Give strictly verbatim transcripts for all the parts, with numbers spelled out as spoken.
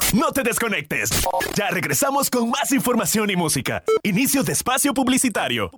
No te desconectes. Ya regresamos con más información y música. Inicio de espacio publicitario.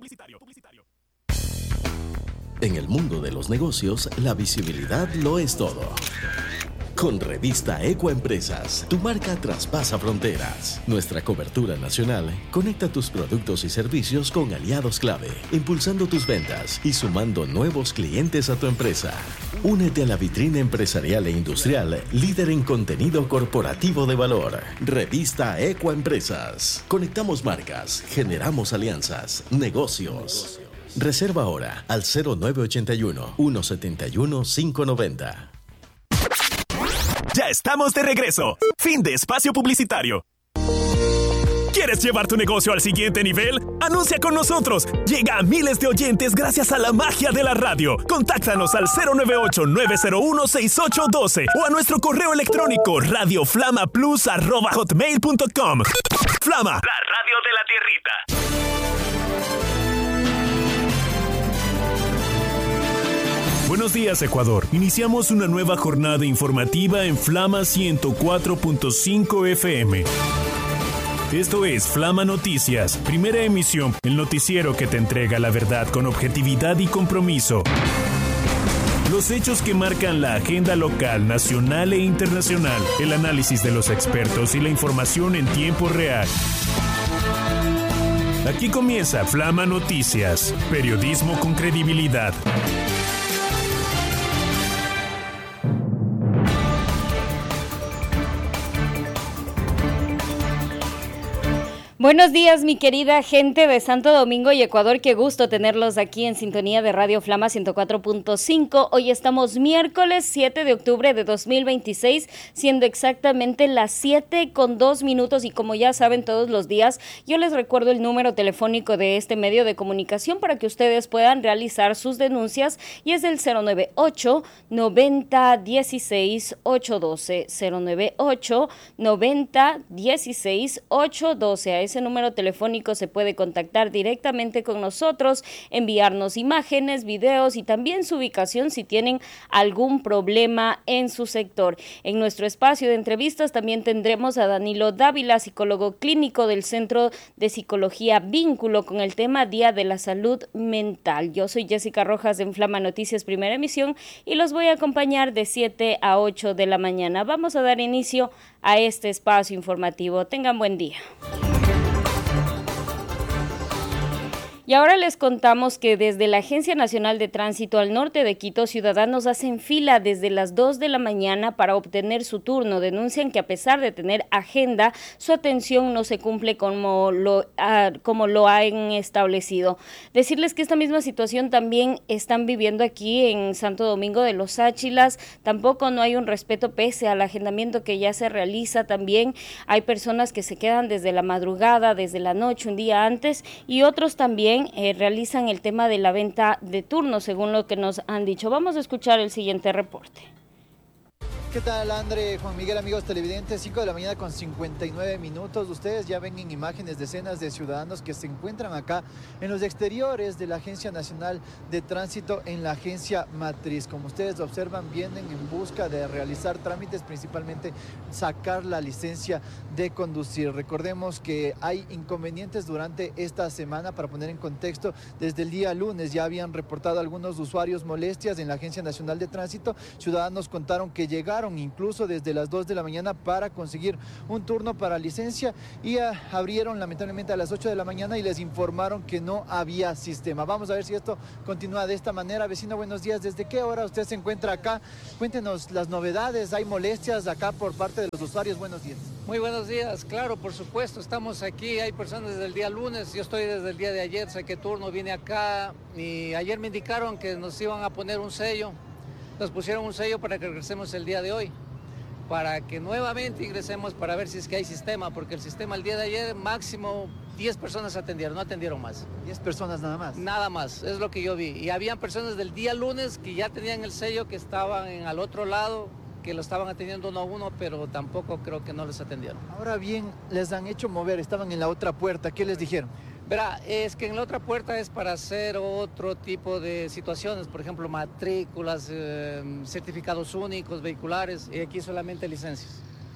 En el mundo de los negocios, la visibilidad lo es todo. Con Revista Ecoempresas, tu marca traspasa fronteras. Nuestra cobertura nacional conecta tus productos y servicios con aliados clave, impulsando tus ventas y sumando nuevos clientes a tu empresa. Únete a la vitrina empresarial e industrial, líder en contenido corporativo de valor. Revista Ecoempresas. Conectamos marcas, generamos alianzas, negocios. Reserva ahora al cero nueve ocho uno, uno siete uno, cinco nueve cero. Ya estamos de regreso. Fin de espacio publicitario. ¿Quieres llevar tu negocio al siguiente nivel? Anuncia con nosotros. Llega a miles de oyentes gracias a la magia de la radio. Contáctanos al cero nueve ocho, nueve cero uno, seis ocho uno dos o a nuestro correo electrónico radioflamaplus arroba hotmail punto com. Flama, la radio de la tierrita. Buenos días, Ecuador. Iniciamos una nueva jornada informativa en Flama ciento cuatro punto cinco F M. Esto es Flama Noticias, primera emisión, el noticiero que te entrega la verdad con objetividad y compromiso. Los hechos que marcan la agenda local, nacional e internacional, el análisis de los expertos y la información en tiempo real. Aquí comienza Flama Noticias, periodismo con credibilidad. Buenos días, mi querida gente de Santo Domingo y Ecuador. Qué gusto tenerlos aquí en sintonía de Radio Flama ciento cuatro punto cinco. Hoy estamos miércoles siete de octubre de dos mil veintiséis, siendo exactamente las siete con dos minutos. Y como ya saben, todos los días yo les recuerdo el número telefónico de este medio de comunicación para que ustedes puedan realizar sus denuncias. Y es el cero nueve ocho, noventa, dieciséis, ochocientos doce. cero nueve ocho, noventa, dieciséis, ochocientos doce. A ese número telefónico se puede contactar directamente con nosotros, enviarnos imágenes, videos y también su ubicación si tienen algún problema en su sector. En nuestro espacio de entrevistas también tendremos a Danilo Dávila, psicólogo clínico del Centro de Psicología Vínculo, con el tema Día de la Salud Mental. Yo soy Jessica Rojas en Flama Noticias, primera emisión, y los voy a acompañar de siete a ocho de la mañana. Vamos a dar inicio a este espacio informativo. Tengan buen día. Y ahora les contamos que desde la Agencia Nacional de Tránsito al norte de Quito, ciudadanos hacen fila desde las dos de la mañana para obtener su turno. Denuncian que a pesar de tener agenda, su atención no se cumple como lo, uh, como lo han establecido. Decirles que esta misma situación también están viviendo aquí en Santo Domingo de los Áchilas. Tampoco no hay un respeto pese al agendamiento que ya se realiza. También hay personas que se quedan desde la madrugada, desde la noche, un día antes, y otros también Eh, realizan el tema de la venta de turnos, según lo que nos han dicho. Vamos a escuchar el siguiente reporte. ¿Qué tal, André, Juan Miguel, amigos televidentes? cinco de la mañana con cincuenta y nueve minutos. Ustedes ya ven en imágenes decenas de ciudadanos que se encuentran acá en los exteriores de la Agencia Nacional de Tránsito, en la agencia matriz. Como ustedes observan, vienen en busca de realizar trámites, principalmente sacar la licencia de conducir. Recordemos que hay inconvenientes durante esta semana. Para poner en contexto, desde el día lunes ya habían reportado algunos usuarios molestias en la Agencia Nacional de Tránsito. Ciudadanos contaron que llegaron incluso desde las dos de la mañana para conseguir un turno para licencia y uh, abrieron lamentablemente a las ocho de la mañana y les informaron que no había sistema. Vamos a ver si esto continúa de esta manera. Vecino, buenos días. ¿Desde qué hora usted se encuentra acá? Cuéntenos las novedades. ¿Hay molestias acá por parte de los usuarios? Buenos días. Muy buenos días. Claro, por supuesto, estamos aquí. Hay personas desde el día lunes. Yo estoy desde el día de ayer. Sé qué turno vine acá y ayer me indicaron que nos iban a poner un sello. Nos pusieron un sello para que regresemos el día de hoy, para que nuevamente ingresemos para ver si es que hay sistema, porque el sistema el día de ayer máximo diez personas atendieron, no atendieron más. diez personas nada más. Nada más, es lo que yo vi. Y habían personas del día lunes que ya tenían el sello, que estaban en, al otro lado, que lo estaban atendiendo uno a uno, pero tampoco creo que no les atendieron. Ahora bien, les han hecho mover, estaban en la otra puerta, ¿qué les dijeron? Verá, es que en la otra puerta es para hacer otro tipo de situaciones, por ejemplo, matrículas, eh, certificados únicos, vehiculares, y aquí solamente licencias.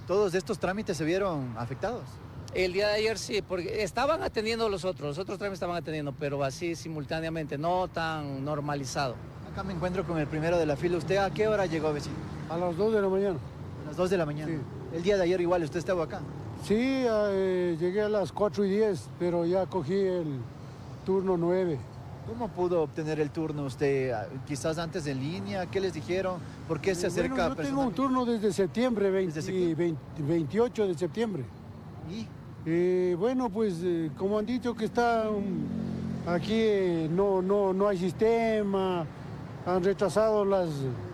¿Todos estos trámites se vieron afectados? El día de ayer sí, porque estaban atendiendo los otros, los otros trámites estaban atendiendo, pero así simultáneamente, no tan normalizado. Acá me encuentro con el primero de la fila. ¿Usted a qué hora llegó, vecino? A las dos de la mañana. A las dos de la mañana. Sí. El día de ayer igual, ¿usted estaba acá? Sí, eh, llegué a las cuatro y diez, pero ya cogí el turno nueve. ¿Cómo pudo obtener el turno usted? ¿Quizás antes en línea? ¿Qué les dijeron? ¿Por qué se acerca? Bueno, yo tengo un turno desde septiembre, veinte, ¿Desde septiembre? veinte, veintiocho de septiembre. ¿Y? Eh, bueno, pues eh, como han dicho que está um, aquí, eh, no, no, no hay sistema, han retrasado las,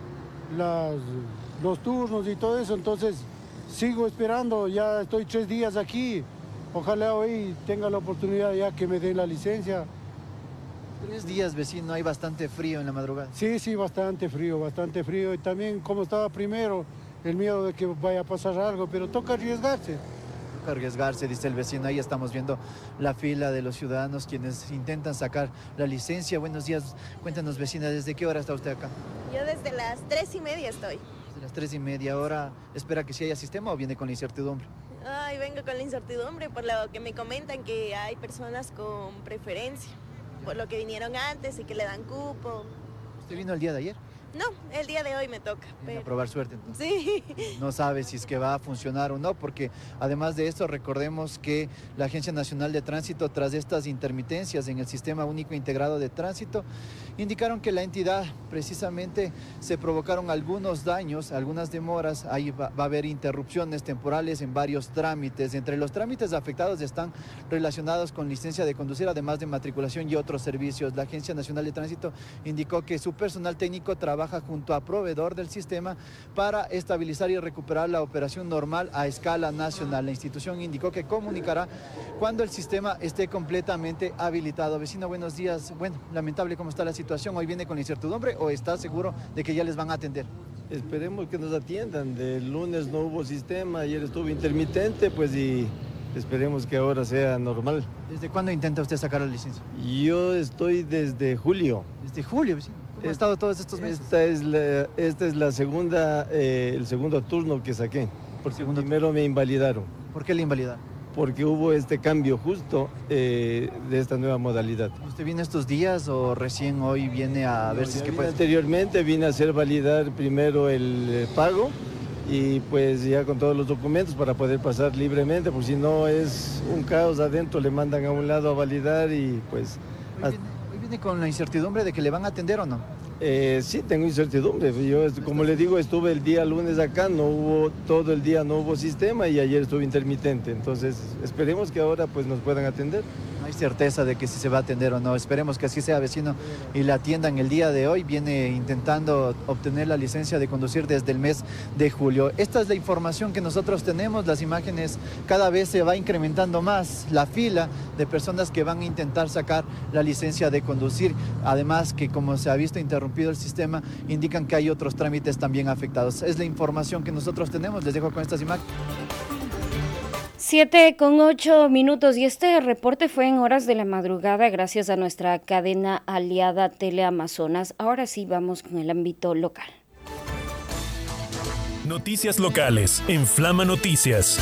las, los turnos y todo eso, entonces sigo esperando, ya estoy tres días aquí, ojalá hoy tenga la oportunidad ya que me den la licencia. Tres días, vecino, hay bastante frío en la madrugada. Sí, sí, bastante frío, bastante frío, y también como estaba primero, el miedo de que vaya a pasar algo, pero toca arriesgarse. Arriesgarse, dice el vecino. Ahí estamos viendo la fila de los ciudadanos quienes intentan sacar la licencia. Buenos días, cuéntanos, vecina, ¿desde qué hora está usted acá? Yo desde las tres y media estoy. Desde las tres y media. ¿Ahora espera que sí haya sistema o viene con la incertidumbre? Ay, vengo con la incertidumbre por lo que me comentan que hay personas con preferencia, por lo que vinieron antes y que le dan cupo. ¿Usted vino el día de ayer? No, el día de hoy me toca. Viene Pero... a probar suerte, entonces. Sí. No sabe si es que va a funcionar o no, porque además de esto recordemos que la Agencia Nacional de Tránsito, tras estas intermitencias en el Sistema Único Integrado de Tránsito, indicaron que la entidad precisamente se provocaron algunos daños, algunas demoras, ahí va, va a haber interrupciones temporales en varios trámites. Entre los trámites afectados están relacionados con licencia de conducir, además de matriculación y otros servicios. La Agencia Nacional de Tránsito indicó que su personal técnico trabaja junto a proveedor del sistema para estabilizar y recuperar la operación normal a escala nacional. La institución indicó que comunicará cuando el sistema esté completamente habilitado. Vecino, buenos días. Bueno, lamentable cómo está la situación. ¿Hoy viene con incertidumbre o está seguro de que ya les van a atender? Esperemos que nos atiendan. Del lunes no hubo sistema, ayer estuvo intermitente, pues y esperemos que ahora sea normal. ¿Desde cuándo intenta usted sacar la licencia? Yo estoy desde julio. Desde julio, vecino. ¿Cómo ha estado todos estos meses? Esta es la, esta es la segunda, eh, el segundo turno que saqué. Porque Segundo primero me invalidaron. ¿Por qué le invalidaron? Porque hubo este cambio justo eh, de esta nueva modalidad. ¿Usted viene estos días o recién hoy viene a ver si es que puede? Anteriormente vine a hacer validar primero el eh, pago y pues ya con todos los documentos para poder pasar libremente, porque si no es un caos adentro, le mandan a un lado a validar y pues... Hoy viene, hoy viene con la incertidumbre de que le van a atender o no. Eh, sí, tengo incertidumbre. Yo, como le digo, estuve el día lunes acá, no hubo, todo el día no hubo sistema y ayer estuve intermitente. Entonces, esperemos que ahora pues nos puedan atender. No hay certeza de que si se va a atender o no. Esperemos que así sea, vecino, y la atiendan el día de hoy. Viene intentando obtener la licencia de conducir desde el mes de julio. Esta es la información que nosotros tenemos. Las imágenes, cada vez se va incrementando más la fila de personas que van a intentar sacar la licencia de conducir. Además que, como se ha visto interrumpido el sistema, indican que hay otros trámites también afectados. Es la información que nosotros tenemos. Les dejo con estas imágenes. Siete con ocho minutos y este reporte fue en horas de la madrugada gracias a nuestra cadena aliada Teleamazonas. Ahora sí vamos con el ámbito local. Noticias locales en Flama Noticias.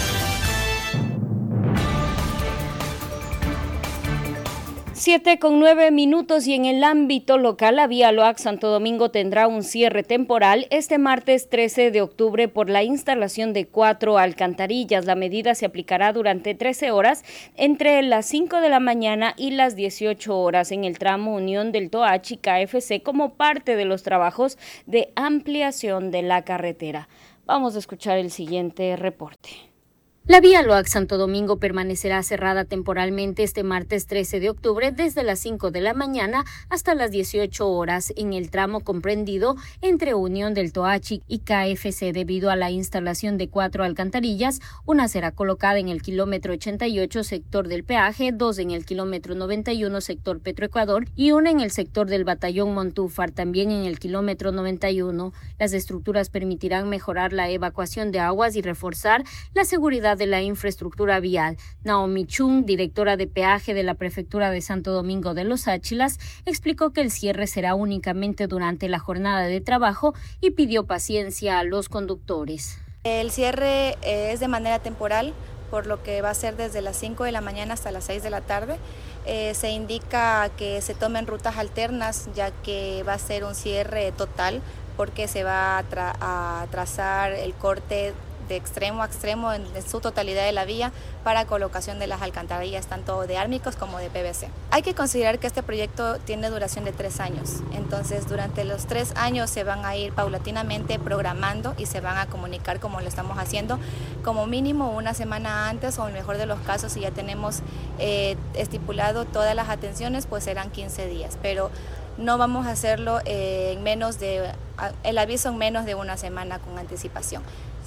Siete con nueve minutos y en el ámbito local, la vía Loac Santo Domingo tendrá un cierre temporal este martes trece de octubre por la instalación de cuatro alcantarillas. La medida se aplicará durante trece horas entre las cinco de la mañana y las dieciocho horas en el tramo Unión del Toachi K F C como parte de los trabajos de ampliación de la carretera. Vamos a escuchar el siguiente reporte. La vía Loac Santo Domingo permanecerá cerrada temporalmente este martes trece de octubre desde las cinco de la mañana hasta las dieciocho horas en el tramo comprendido entre Unión del Toachi y K F C debido a la instalación de cuatro alcantarillas. Una será colocada en el kilómetro ochenta y ocho sector del peaje, dos en el kilómetro noventa y uno sector Petroecuador y una en el sector del batallón Montúfar, también en el kilómetro noventa y uno. Las estructuras permitirán mejorar la evacuación de aguas y reforzar la seguridad de la infraestructura vial. Naomi Chung, directora de peaje de la Prefectura de Santo Domingo de los Áchilas, explicó que el cierre será únicamente durante la jornada de trabajo y pidió paciencia a los conductores. El cierre eh, es de manera temporal, por lo que va a ser desde las cinco de la mañana hasta las seis de la tarde. Eh, se indica que se tomen rutas alternas, ya que va a ser un cierre total, porque se va a, tra- a trazar el corte de extremo a extremo en, en su totalidad de la vía para colocación de las alcantarillas, tanto de ármicos como de P V C. Hay que considerar que este proyecto tiene duración de tres años, entonces durante los tres años se van a ir paulatinamente programando y se van a comunicar como lo estamos haciendo, como mínimo una semana antes, o en el mejor de los casos, si ya tenemos eh, estipulado todas las atenciones, pues serán quince días, pero no vamos a hacerlo eh, en menos de, el aviso en menos de una semana con anticipación.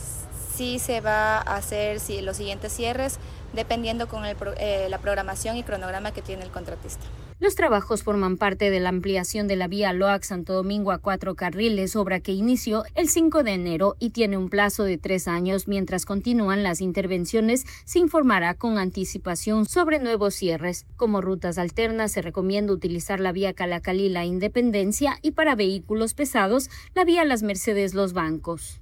Sí se va a hacer sí, los siguientes cierres dependiendo con el, eh, la programación y cronograma que tiene el contratista. Los trabajos forman parte de la ampliación de la vía Loac-Santo Domingo a cuatro carriles, obra que inició el cinco de enero y tiene un plazo de tres años. Mientras continúan las intervenciones, se informará con anticipación sobre nuevos cierres. Como rutas alternas, se recomienda utilizar la vía Calacalí-La Independencia y para vehículos pesados, la vía Las Mercedes-Los Bancos.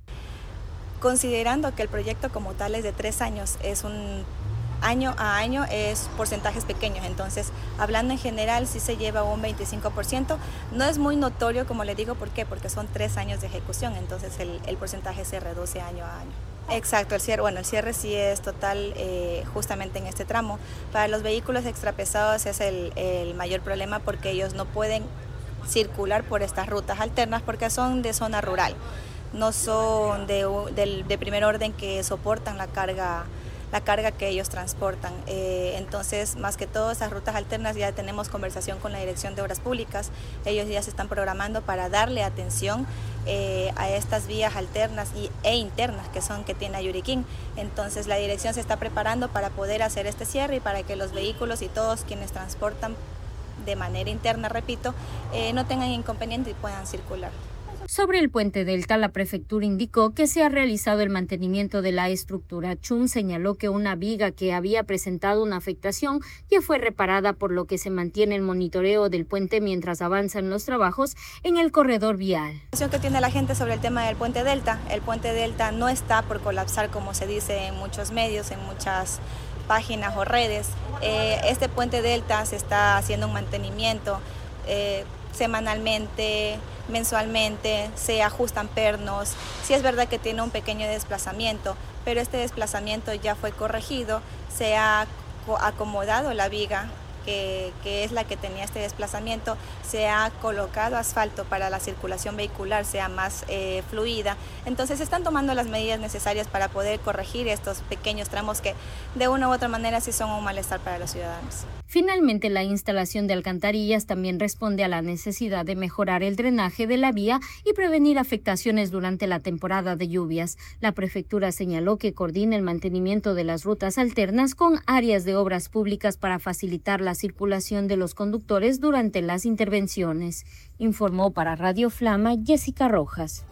Considerando que el proyecto como tal es de tres años, es un año a año, es porcentajes pequeños, entonces hablando en general sí se lleva un veinticinco por ciento, no es muy notorio, como le digo, ¿por qué? Porque son tres años de ejecución, entonces el, el porcentaje se reduce año a año. Exacto, el cierre, bueno, el cierre sí es total eh, justamente en este tramo. Para los vehículos extrapesados es el, el mayor problema, porque ellos no pueden circular por estas rutas alternas porque son de zona rural, no son de, de, de primer orden que soportan la carga la carga que ellos transportan. Eh, entonces, más que todo, esas rutas alternas ya tenemos conversación con la Dirección de Obras Públicas. Ellos ya se están programando para darle atención eh, a estas vías alternas y, e internas que son que tiene Ayuriquín. Entonces, la dirección se está preparando para poder hacer este cierre y para que los vehículos y todos quienes transportan de manera interna, repito, eh, no tengan inconveniente y puedan circular. Sobre el puente Delta, la prefectura indicó que se ha realizado el mantenimiento de la estructura. Chum señaló que una viga que había presentado una afectación ya fue reparada, por lo que se mantiene el monitoreo del puente mientras avanzan los trabajos en el corredor vial. La situación que tiene la gente sobre el tema del puente Delta, el puente Delta no está por colapsar, como se dice en muchos medios, en muchas páginas o redes. Eh, este puente Delta se está haciendo un mantenimiento eh, semanalmente, mensualmente, se ajustan pernos. Sí es verdad que tiene un pequeño desplazamiento, pero este desplazamiento ya fue corregido, se ha acomodado la viga que, que es la que tenía este desplazamiento, se ha colocado asfalto para la circulación vehicular sea más eh, fluida. Entonces se están tomando las medidas necesarias para poder corregir estos pequeños tramos que de una u otra manera sí son un malestar para los ciudadanos. Finalmente, la instalación de alcantarillas también responde a la necesidad de mejorar el drenaje de la vía y prevenir afectaciones durante la temporada de lluvias. La prefectura señaló que coordina el mantenimiento de las rutas alternas con áreas de obras públicas para facilitar la circulación de los conductores durante las intervenciones. Informó para Radio Flama Jessica Rojas.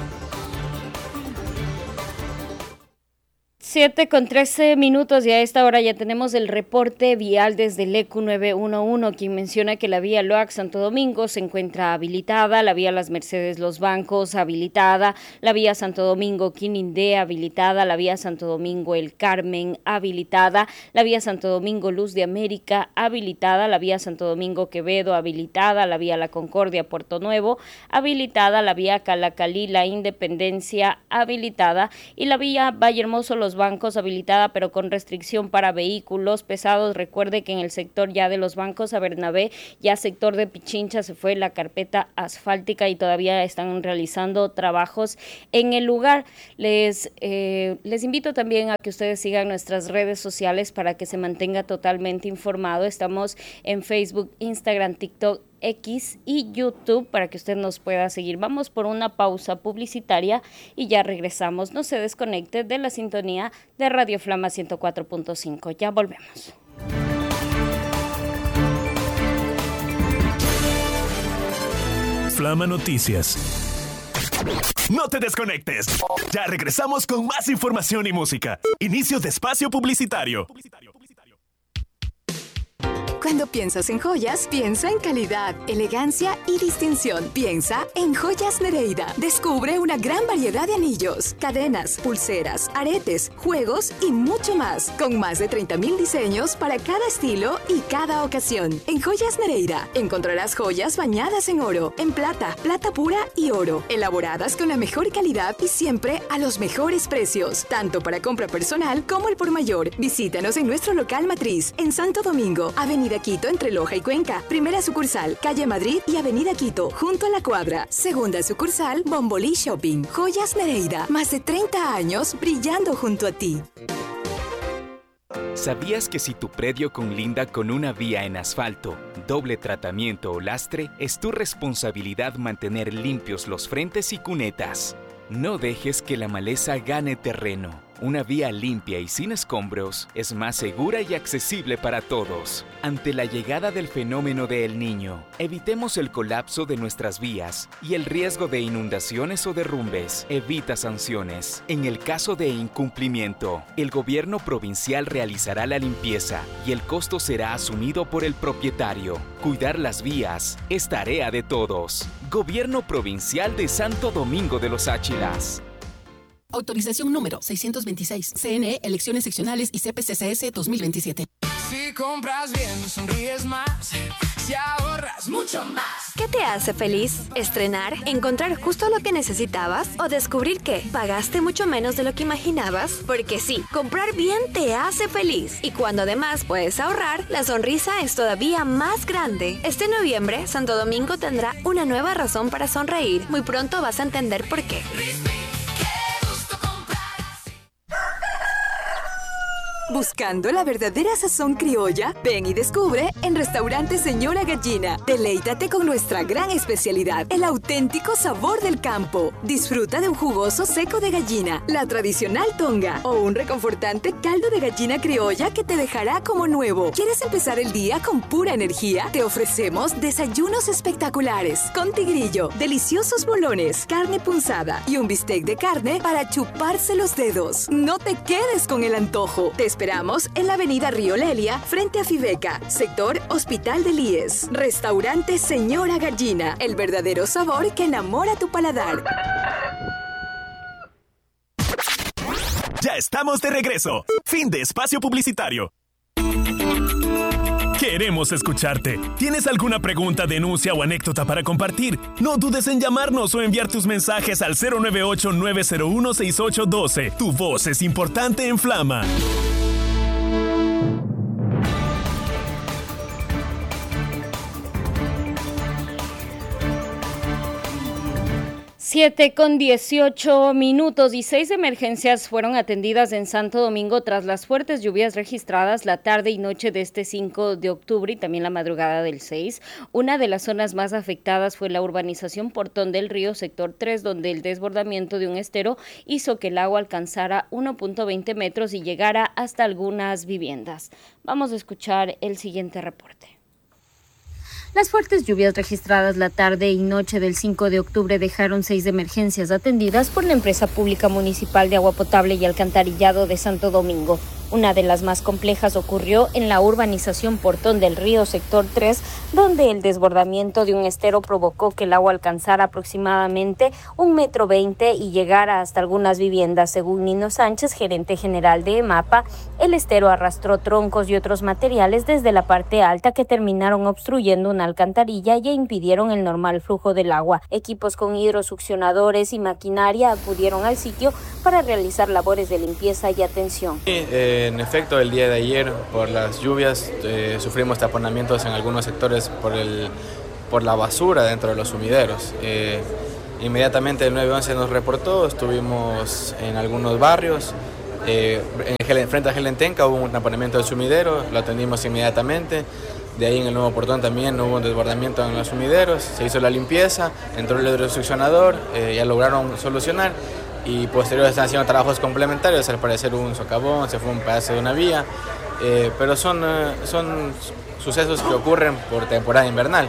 Siete con trece minutos y a esta hora ya tenemos el reporte vial desde el E Q nueve uno uno, quien menciona que la vía Loac-Santo Domingo se encuentra habilitada, la vía Las Mercedes-Los Bancos habilitada, la vía Santo Domingo-Quinindé habilitada, la vía Santo Domingo-El Carmen habilitada, la vía Santo Domingo-Luz de América habilitada, la vía Santo Domingo-Quevedo habilitada, la vía La Concordia-Puerto Nuevo habilitada, la vía Calacalí-La Independencia habilitada y la vía Vallehermoso-Los Bancos habilitada, pero con restricción para vehículos pesados. Recuerde que en el sector ya de Los Bancos a Bernabé, ya sector de Pichincha, se fue la carpeta asfáltica y todavía están realizando trabajos en el lugar. Les, eh, les invito también a que ustedes sigan nuestras redes sociales para que se mantenga totalmente informado. Estamos en Facebook, Instagram, TikTok, X y YouTube para que usted nos pueda seguir. Vamos por una pausa publicitaria y ya regresamos. No se desconecte de la sintonía de Radio Flama ciento cuatro punto cinco. Ya volvemos. Flama Noticias. No te desconectes. Ya regresamos con más información y música. Inicio de espacio publicitario. Cuando piensas en joyas, piensa en calidad, elegancia y distinción. Piensa en Joyas Nereida. Descubre una gran variedad de anillos, cadenas, pulseras, aretes, juegos y mucho más. Con más de treinta mil diseños para cada estilo y cada ocasión. En Joyas Nereida encontrarás joyas bañadas en oro, en plata, plata pura y oro. Elaboradas con la mejor calidad y siempre a los mejores precios. Tanto para compra personal como el por mayor. Visítanos en nuestro local matriz, en Santo Domingo, Avenida Quito entre Loja y Cuenca. Primera sucursal, Calle Madrid y Avenida Quito, junto a la cuadra. Segunda sucursal, Bombolí Shopping. Joyas Nereida, más de treinta años brillando junto a ti. ¿Sabías que si tu predio conlinda con una vía en asfalto, doble tratamiento o lastre, es tu responsabilidad mantener limpios los frentes y cunetas? No dejes que la maleza gane terreno. Una vía limpia y sin escombros es más segura y accesible para todos. Ante la llegada del fenómeno de El Niño, evitemos el colapso de nuestras vías y el riesgo de inundaciones o derrumbes. Evita sanciones. En el caso de incumplimiento, el gobierno provincial realizará la limpieza y el costo será asumido por el propietario. Cuidar las vías es tarea de todos. Gobierno Provincial de Santo Domingo de los Áchilas. Autorización número seiscientos veintiséis. C N E, Elecciones Seccionales y C P C C S dos mil veintisiete. Si compras bien, sonríes más. Si ahorras mucho más. ¿Qué te hace feliz? ¿Estrenar? ¿Encontrar justo lo que necesitabas? ¿O descubrir que pagaste mucho menos de lo que imaginabas? Porque sí, comprar bien te hace feliz. Y cuando además puedes ahorrar, la sonrisa es todavía más grande. Este noviembre, Santo Domingo tendrá una nueva razón para sonreír. Muy pronto vas a entender por qué. Buscando la verdadera sazón criolla, ven y descubre en Restaurante Señora Gallina. Deleítate con nuestra gran especialidad, el auténtico sabor del campo. Disfruta de un jugoso seco de gallina, la tradicional tonga o un reconfortante caldo de gallina criolla que te dejará como nuevo. ¿Quieres empezar el día con pura energía? Te ofrecemos desayunos espectaculares con tigrillo, deliciosos bolones, carne punzada y un bistec de carne para chuparse los dedos. No te quedes con el antojo. Te esperamos en la avenida Río Lelia, frente a Fibeca, sector Hospital del I E S. Restaurante Señora Gallina, el verdadero sabor que enamora tu paladar. Ya estamos de regreso. Fin de espacio publicitario. Queremos escucharte. ¿Tienes alguna pregunta, denuncia o anécdota para compartir? No dudes en llamarnos o enviar tus mensajes al cero nueve ocho, nueve cero uno, seis ocho uno dos. Tu voz es importante en Flama. siete con dieciocho minutos y seis emergencias fueron atendidas en Santo Domingo tras las fuertes lluvias registradas la tarde y noche de este cinco de octubre y también la madrugada del seis. Una de las zonas más afectadas fue la urbanización Portón del Río, sector tres, donde el desbordamiento de un estero hizo que el agua alcanzara uno punto veinte metros y llegara hasta algunas viviendas. Vamos a escuchar el siguiente reporte. Las fuertes lluvias registradas la tarde y noche del cinco de octubre dejaron seis emergencias atendidas por la Empresa Pública Municipal de Agua Potable y Alcantarillado de Santo Domingo. Una de las más complejas ocurrió en la urbanización Portón del Río, sector tres, donde el desbordamiento de un estero provocó que el agua alcanzara aproximadamente un metro veinte y llegara hasta algunas viviendas. Según Nino Sánchez, gerente general de EMAPA, el estero arrastró troncos y otros materiales desde la parte alta que terminaron obstruyendo una alcantarilla y impidieron el normal flujo del agua. Equipos con hidrosuccionadores y maquinaria acudieron al sitio para realizar labores de limpieza y atención. Sí, eh, en efecto, el día de ayer, por las lluvias, eh, sufrimos taponamientos en algunos sectores por, el, por la basura dentro de los sumideros. Eh, inmediatamente el nueve once nos reportó, estuvimos en algunos barrios. Eh, en, frente a Gelentenca hubo un taponamiento del sumidero, lo atendimos inmediatamente. De ahí en el nuevo Portón también hubo un desbordamiento en los sumideros, se hizo la limpieza, entró el hidrosuccionador, eh, ya lograron solucionar y posteriormente están haciendo trabajos complementarios, al parecer hubo un socavón, se fue un pedazo de una vía, eh, pero son, eh, son sucesos que ocurren por temporada invernal.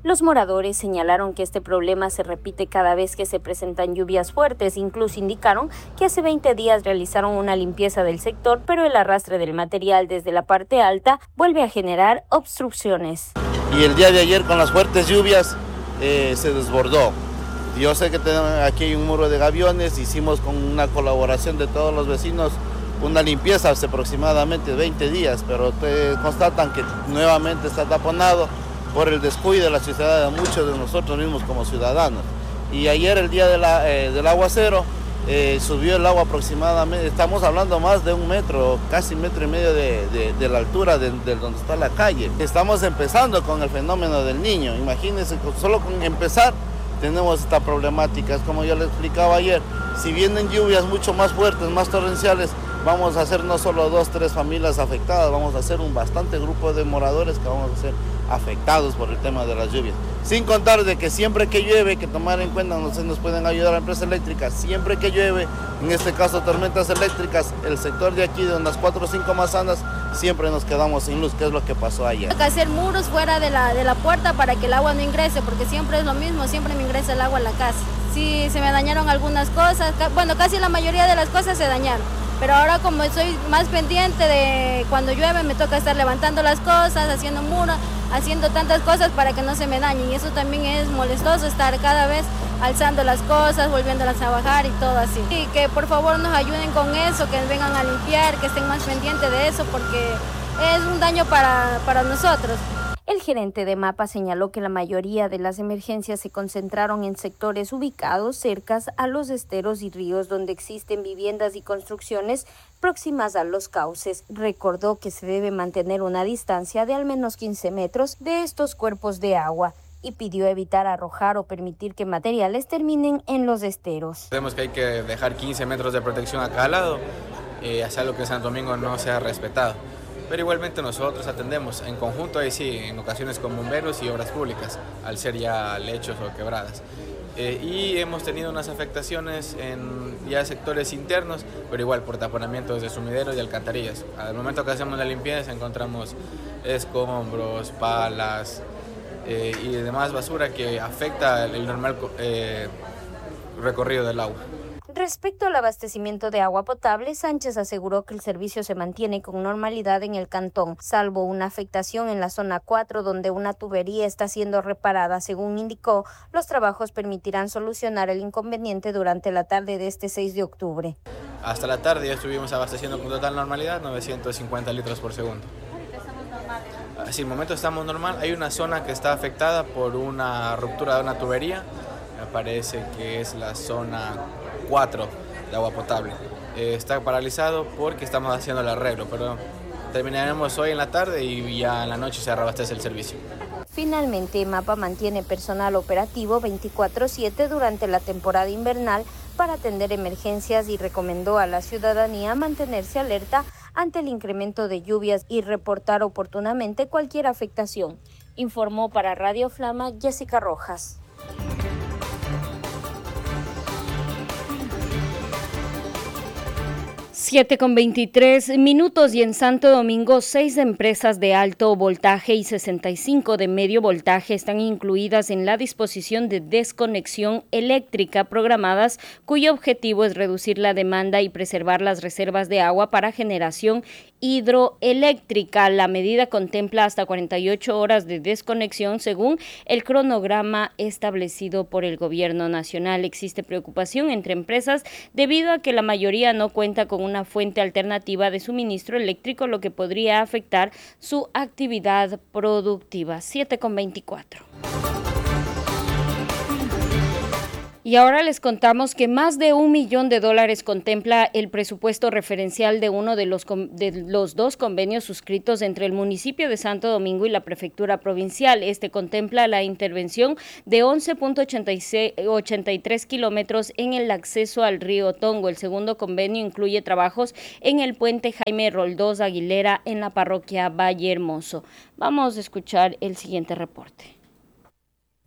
Los moradores señalaron que este problema se repite cada vez que se presentan lluvias fuertes. Incluso indicaron que hace veinte días realizaron una limpieza del sector, pero el arrastre del material desde la parte alta vuelve a generar obstrucciones. Y el día de ayer con las fuertes lluvias eh, se desbordó. Yo sé que tenemos, aquí hay un muro de gaviones, hicimos con una colaboración de todos los vecinos una limpieza hace aproximadamente veinte días, pero te constatan que nuevamente está taponado por el descuido de la sociedad de muchos de nosotros mismos como ciudadanos. Y ayer, el día de la, eh, del aguacero, eh, subió el agua aproximadamente, estamos hablando más de un metro, casi metro y medio de, de, de la altura de, de donde está la calle. Estamos empezando con el fenómeno del niño, imagínense, solo con empezar tenemos esta problemática. Es como yo les explicaba ayer, si vienen lluvias mucho más fuertes, más torrenciales, vamos a hacer no solo dos, tres familias afectadas, vamos a hacer un bastante grupo de moradores que vamos a ser afectados por el tema de las lluvias. Sin contar de que siempre que llueve, que tomar en cuenta, no sé, nos pueden ayudar a la empresa eléctrica, siempre que llueve, en este caso tormentas eléctricas, el sector de aquí, de unas cuatro o cinco manzanas, siempre nos quedamos sin luz, que es lo que pasó ayer. Hay que hacer muros fuera de la, de la puerta para que el agua no ingrese, porque siempre es lo mismo, siempre me ingresa el agua a la casa. Sí, se me dañaron algunas cosas, bueno, casi la mayoría de las cosas se dañaron. Pero ahora como soy más pendiente de cuando llueve, me toca estar levantando las cosas, haciendo muros, haciendo tantas cosas para que no se me dañen. Y eso también es molestoso, estar cada vez alzando las cosas, volviéndolas a bajar y todo así. Y que por favor nos ayuden con eso, que vengan a limpiar, que estén más pendientes de eso, porque es un daño para, para nosotros. El gerente de MAPA señaló que la mayoría de las emergencias se concentraron en sectores ubicados cerca a los esteros y ríos donde existen viviendas y construcciones próximas a los cauces. Recordó que se debe mantener una distancia de al menos quince metros de estos cuerpos de agua y pidió evitar arrojar o permitir que materiales terminen en los esteros. Sabemos que hay que dejar quince metros de protección a cada lado, eh, hacia lo que en Santo Domingo no se ha respetado. Pero igualmente nosotros atendemos en conjunto, ahí sí, en ocasiones con bomberos y obras públicas, al ser ya lechos o quebradas. Eh, y hemos tenido unas afectaciones en ya sectores internos, pero igual por taponamientos de sumideros y alcantarillas. Al momento que hacemos la limpieza encontramos escombros, palas eh, y demás basura que afecta el normal eh, recorrido del agua. Respecto al abastecimiento de agua potable, Sánchez aseguró que el servicio se mantiene con normalidad en el cantón, salvo una afectación en la zona cuatro, donde una tubería está siendo reparada. Según indicó, los trabajos permitirán solucionar el inconveniente durante la tarde de este seis de octubre. Hasta la tarde ya estuvimos abasteciendo con total normalidad, novecientos cincuenta litros por segundo. Así, el momento estamos normal. Hay una zona que está afectada por una ruptura de una tubería. Me parece que es la zona cuatro de agua potable. Eh, está paralizado porque estamos haciendo el arreglo, pero terminaremos hoy en la tarde y ya en la noche se reabastece el servicio. Finalmente, MAPA mantiene personal operativo veinticuatro siete durante la temporada invernal para atender emergencias y recomendó a la ciudadanía mantenerse alerta ante el incremento de lluvias y reportar oportunamente cualquier afectación. Informó para Radio Flama Jessica Rojas. siete con veintitrés minutos y en Santo Domingo, seis empresas de alto voltaje y sesenta y cinco de medio voltaje están incluidas en la disposición de desconexión eléctrica programadas, cuyo objetivo es reducir la demanda y preservar las reservas de agua para generación hidroeléctrica. La medida contempla hasta cuarenta y ocho horas de desconexión según el cronograma establecido por el gobierno nacional. Existe preocupación entre empresas debido a que la mayoría no cuenta con una fuente alternativa de suministro eléctrico, lo que podría afectar su actividad productiva. siete con veinticuatro. Y ahora les contamos que más de un millón de dólares contempla el presupuesto referencial de uno de los, de los dos convenios suscritos entre el municipio de Santo Domingo y la prefectura provincial. Este contempla la intervención de once punto ochenta y tres kilómetros en el acceso al río Tongo. El segundo convenio incluye trabajos en el puente Jaime Roldós Aguilera en la parroquia Valle Hermoso. Vamos a escuchar el siguiente reporte.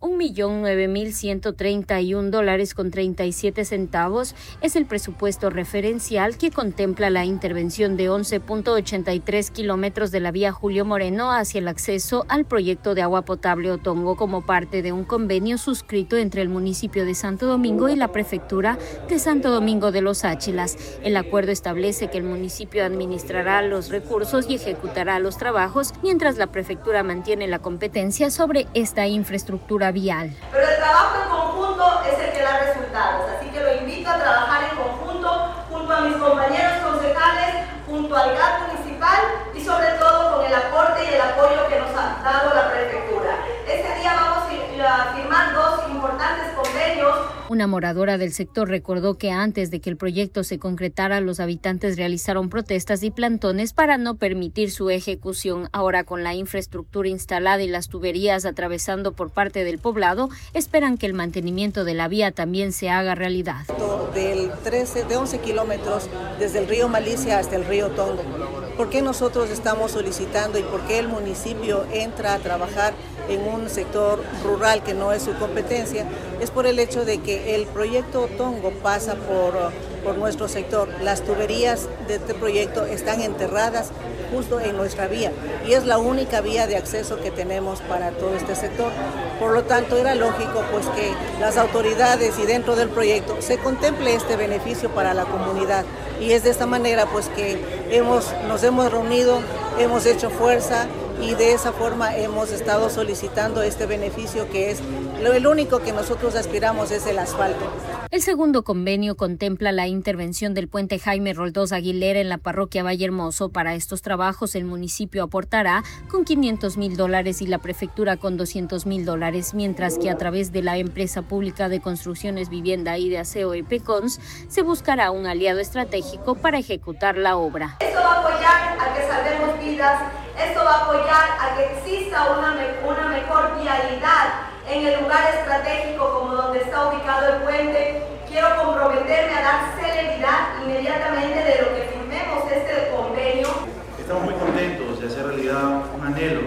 un millón nueve mil ciento treinta y un dólares con treinta y siete centavos es el presupuesto referencial que contempla la intervención de once punto ochenta y tres kilómetros de la vía Julio Moreno hacia el acceso al proyecto de agua potable Otongo como parte de un convenio suscrito entre el municipio de Santo Domingo y la prefectura de Santo Domingo de los Áchilas. El acuerdo establece que el municipio administrará los recursos y ejecutará los trabajos, mientras la prefectura mantiene la competencia sobre esta infraestructura vial. Pero el trabajo en conjunto es el que da resultados, así que lo invito a trabajar en conjunto junto a mis compañeros concejales, junto al G A T municipal y sobre todo con el aporte y el apoyo que nos ha dado la prefectura. Este día vamos a firmar dos importantes convenios. Una moradora del sector recordó que antes de que el proyecto se concretara, los habitantes realizaron protestas y plantones para no permitir su ejecución. Ahora, con la infraestructura instalada y las tuberías atravesando por parte del poblado, esperan que el mantenimiento de la vía también se haga realidad. Del trece, de once kilómetros desde el río Malicia hasta el río Tongo. ¿Por qué nosotros estamos solicitando y por qué el municipio entra a trabajar en un sector rural que no es su competencia? Es por el hecho de que el proyecto Tongo pasa por, por nuestro sector. Las tuberías de este proyecto están enterradas justo en nuestra vía y es la única vía de acceso que tenemos para todo este sector. Por lo tanto, era lógico pues que las autoridades y dentro del proyecto se contemple este beneficio para la comunidad, y es de esta manera pues que hemos, nos hemos reunido, hemos hecho fuerza y de esa forma hemos estado solicitando este beneficio, que es lo el único que nosotros aspiramos, es el asfalto. El segundo convenio contempla la intervención del puente Jaime Roldós Aguilera en la parroquia Valle Hermoso. Para estos trabajos el municipio aportará con quinientos mil dólares y la prefectura con doscientos mil dólares, mientras que a través de la empresa pública de construcciones, vivienda y de aseo EPECONS se buscará un aliado estratégico para ejecutar la obra. Esto va a apoyar a que salvemos vidas, esto va a apoyar a que exista una, me- una mejor vialidad en el lugar estratégico como donde está ubicado el puente. Quiero comprometerme a dar celeridad inmediatamente de lo que firmemos este convenio. Estamos muy contentos de hacer realidad un anhelo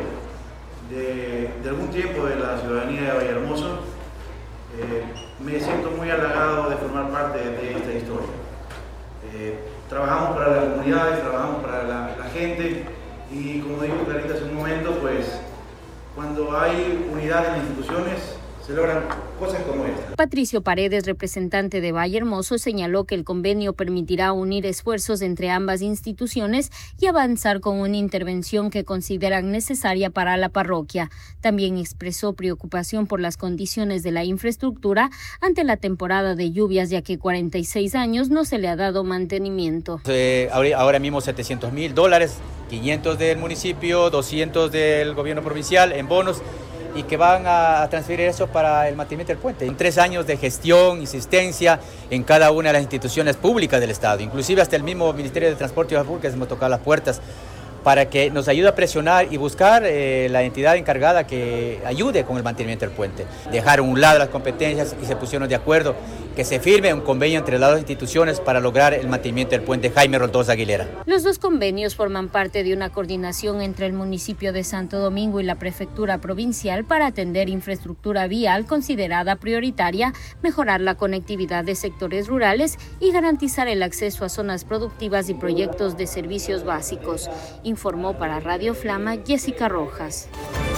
de, de algún tiempo de la ciudadanía de Valle Hermoso. Eh, me siento muy halagado de formar parte de esta historia. Eh, trabajamos para las comunidades, trabajamos para la, la gente y, como dijo Clarita hace un momento, pues cuando hay unidad en las instituciones se logran cosas como esta. Patricio Paredes, representante de Valle Hermoso, señaló que el convenio permitirá unir esfuerzos entre ambas instituciones y avanzar con una intervención que consideran necesaria para la parroquia. También expresó preocupación por las condiciones de la infraestructura ante la temporada de lluvias, ya que cuarenta y seis años no se le ha dado mantenimiento. Eh, ahora mismo setecientos mil dólares, quinientos del municipio, doscientos del gobierno provincial en bonos, y que van a transferir eso para el mantenimiento del puente. En tres años de gestión, insistencia en cada una de las instituciones públicas del Estado, inclusive hasta el mismo Ministerio de Transporte y Obras Públicas hemos tocado las puertas para que nos ayude a presionar y buscar eh, la entidad encargada que ayude con el mantenimiento del puente. Dejaron a un lado las competencias y se pusieron de acuerdo que se firme un convenio entre las dos instituciones para lograr el mantenimiento del puente Jaime Roldós Aguilera. Los dos convenios forman parte de una coordinación entre el municipio de Santo Domingo y la prefectura provincial para atender infraestructura vial considerada prioritaria, mejorar la conectividad de sectores rurales y garantizar el acceso a zonas productivas y proyectos de servicios básicos. Informó para Radio Flama Jessica Rojas.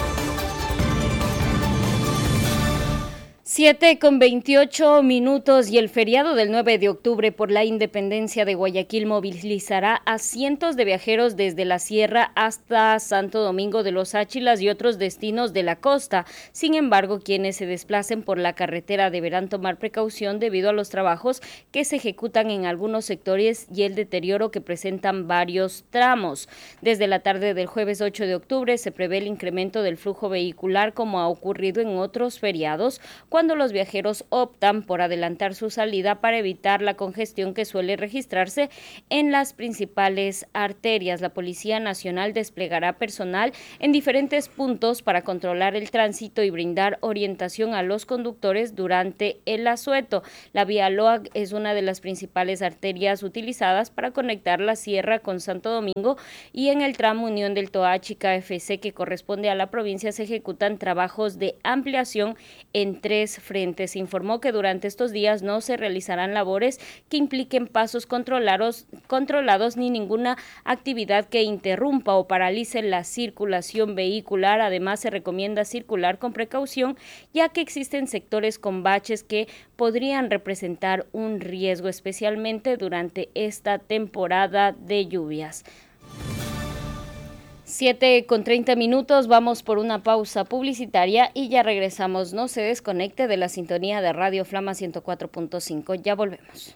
siete con veintiocho minutos y el feriado del nueve de octubre por la independencia de Guayaquil movilizará a cientos de viajeros desde la sierra hasta Santo Domingo de los Áchilas y otros destinos de la costa. Sin embargo, quienes se desplacen por la carretera deberán tomar precaución debido a los trabajos que se ejecutan en algunos sectores y el deterioro que presentan varios tramos. Desde la tarde del jueves ocho de octubre se prevé el incremento del flujo vehicular como ha ocurrido en otros feriados, cuando cuando los viajeros optan por adelantar su salida para evitar la congestión que suele registrarse en las principales arterias. La Policía Nacional desplegará personal en diferentes puntos para controlar el tránsito y brindar orientación a los conductores durante el asueto. La vía Loag es una de las principales arterias utilizadas para conectar la sierra con Santo Domingo, y en el tramo Unión del Toachi K F C, que corresponde a la provincia, se ejecutan trabajos de ampliación en tres frentes. Se informó que durante estos días no se realizarán labores que impliquen pasos controlados, controlados ni ninguna actividad que interrumpa o paralice la circulación vehicular. Además, se recomienda circular con precaución, ya que existen sectores con baches que podrían representar un riesgo, especialmente durante esta temporada de lluvias. siete con treinta minutos, vamos por una pausa publicitaria y ya regresamos. No se desconecte de la sintonía de Radio Flama ciento cuatro punto cinco. Ya volvemos.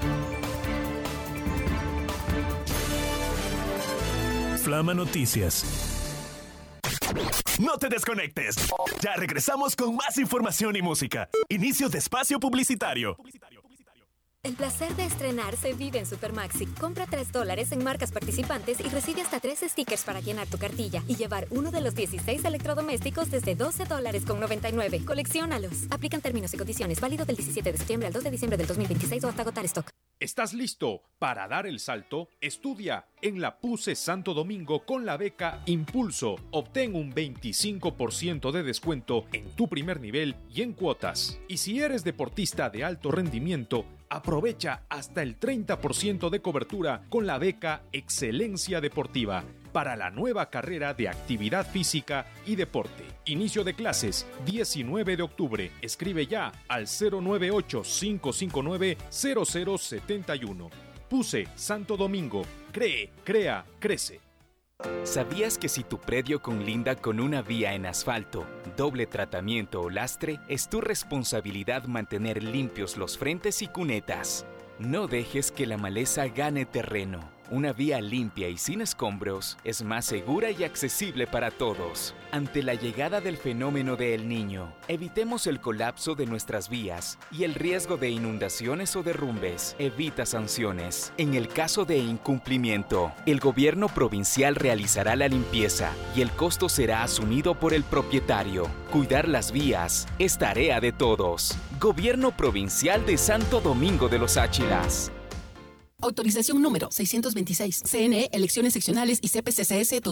Flama Noticias. No te desconectes. Ya regresamos con más información y música. Inicio de espacio publicitario. El placer de estrenar se vive en Supermaxi. Compra tres dólares en marcas participantes y recibe hasta tres stickers para llenar tu cartilla y llevar uno de los dieciséis electrodomésticos desde doce dólares con noventa y nueve. Colecciónalos. Aplican términos y condiciones. Válido del diecisiete de septiembre al dos de diciembre del dos mil veintiséis o hasta agotar stock. ¿Estás listo para dar el salto? Estudia en la PUCE Santo Domingo con la beca Impulso. Obtén un veinticinco por ciento de descuento en tu primer nivel y en cuotas. Y si eres deportista de alto rendimiento, aprovecha hasta el treinta por ciento de cobertura con la beca Excelencia Deportiva para la nueva carrera de actividad física y deporte. Inicio de clases diecinueve de octubre. Escribe ya al cero nueve ocho, cinco cinco nueve, cero cero siete uno. PUCE Santo Domingo. Cree, crea, crece. ¿Sabías que si tu predio colinda con una vía en asfalto, doble tratamiento o lastre, es tu responsabilidad mantener limpios los frentes y cunetas? No dejes que la maleza gane terreno. Una vía limpia y sin escombros es más segura y accesible para todos. Ante la llegada del fenómeno de El Niño, evitemos el colapso de nuestras vías y el riesgo de inundaciones o derrumbes. Evita sanciones. En el caso de incumplimiento, el gobierno provincial realizará la limpieza y el costo será asumido por el propietario. Cuidar las vías es tarea de todos. Gobierno Provincial de Santo Domingo de los Áchilas. Autorización número seiscientos veintiséis. C N E, Elecciones Seccionales y C P C C S dos mil